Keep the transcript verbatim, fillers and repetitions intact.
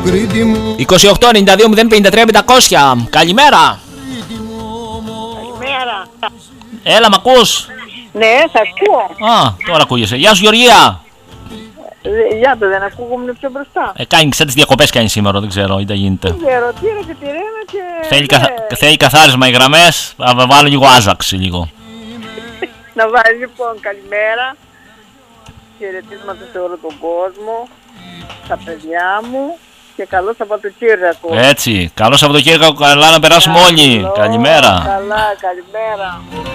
είκοσι οκτώ ενενήντα δύο μηδέν πενήντα τρία πεντακόσια. Καλημέρα. Καλημέρα. Έλα, μ' ακούς? Ναι, σ' ακούω. Α, τώρα ακούγεσαι. Γεια σου, Γεωργία. Ε, Για το δεν ακούγομαι πιο μπροστά. Ε, κάνει σαν τις διακοπές κάνει σήμερα, δεν ξέρω τι γίνεται. Δεν ξέρω, τι είναι και τη Ρένα και... Θέλει, ναι. καθα... Θέλει καθάρισμα οι γραμμές, θα βάλω λίγο άζαξη λίγο. Να βάλει λοιπόν καλημέρα. Χαιρετίσματα σε όλο τον κόσμο, στα παιδιά μου και καλό Σαββατοκύριακο. Έτσι, καλό Σαββατοκύριακο, καλά να περάσουμε Καλό, όλοι. Καλημέρα. Καλά, καλημέρα.